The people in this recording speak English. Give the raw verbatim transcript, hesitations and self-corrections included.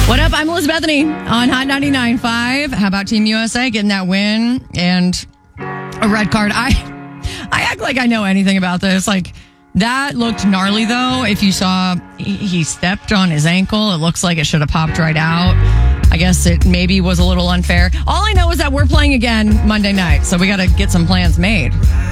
What up? I'm Elizabeth Bethany on Hot ninety-nine point five. How about Team U S A getting that win and a red card? I I act like I know anything about this. Like, that looked gnarly, though. If you saw, he, he stepped on his ankle. It looks like it should have popped right out. I guess it maybe was a little unfair. All I know is that we're playing again Monday night, so we got to get some plans made.